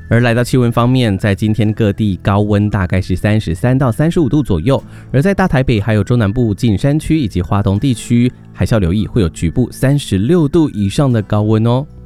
而来到气温方面，在今天各地高温大概是33到35度左右，而在大台北还有中南部近山区以及花东地区，还是要留意会有局部36度以上的高温哦。